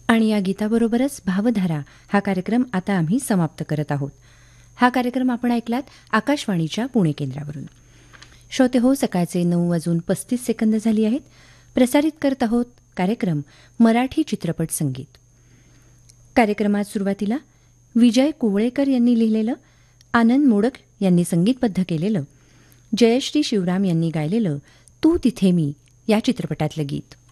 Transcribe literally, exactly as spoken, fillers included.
आणि या गीताबरोबरच भावधारा हा कार्यक्रम आता आम्ही समाप्त करत आहोत. हा कार्यक्रम आपण ऐकलात आकाशवाणीच्या पुणे केंद्रावरून. श्रोते हो, सकाळचे नऊ वाजून पस्तीस सेकंद झाली आहेत. प्रसारित करत आहोत कार्यक्रम मराठी चित्रपट संगीत. कार्यक्रमात सुरुवातीला विजय कुवळेकर यांनी लिहिलेलं, आनंद मोडक यांनी संगीतबद्ध केलेलं, जयश्री शिवराम यांनी गायलेलं तू तिथे मी या चित्रपटातलं गीत.